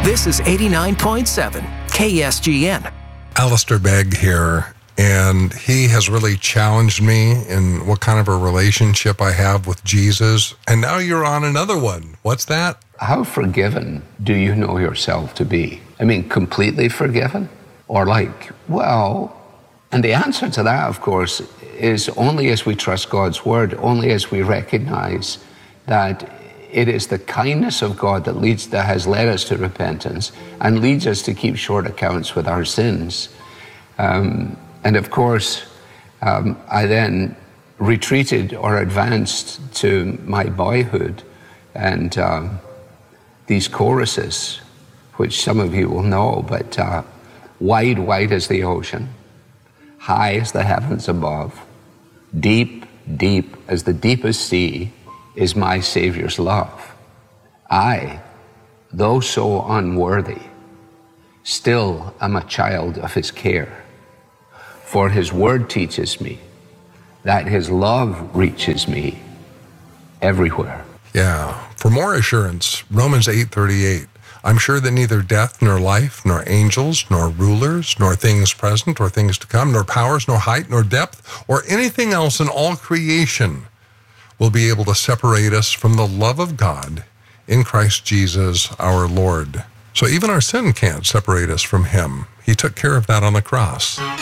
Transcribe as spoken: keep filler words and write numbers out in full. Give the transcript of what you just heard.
This is eighty-nine point seven K S G N. Alistair Begg here, and he has really challenged me in what kind of a relationship I have with Jesus. And now you're on another one. What's that? How forgiven do you know yourself to be? I mean, completely forgiven? Or like, well, and the answer to that, of course, is only as we trust God's word, only as we recognize that it is the kindness of God that leads, that has led us to repentance and leads us to keep short accounts with our sins. Um, and of course, um, I then retreated or advanced to my boyhood and um, these choruses, which some of you will know, but uh, wide, wide as the ocean, high as the heavens above, deep, deep as the deepest sea is my Savior's love. I, though so unworthy, still am a child of his care. For his word teaches me that his love reaches me everywhere. Yeah. For more assurance, Romans eight thirty-eight. I'm sure that neither death, nor life, nor angels, nor rulers, nor things present, or things to come, nor powers, nor height, nor depth, or anything else in all creation will be able to separate us from the love of God in Christ Jesus our Lord. So even our sin can't separate us from him. He took care of that on the cross.